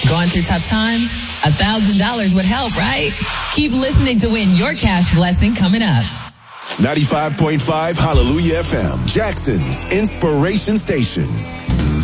Going through tough times? $1,000 would help, right? Keep listening to win your cash blessing coming up. 95.5 Hallelujah FM, Jackson's Inspiration Station.